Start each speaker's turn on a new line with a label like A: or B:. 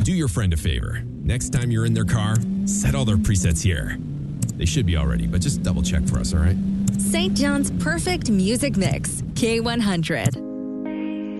A: Do your friend a favor. Next time you're in their car, set all their presets here. They should be already, but just double check for us, all right?
B: St. John's perfect music mix, K100.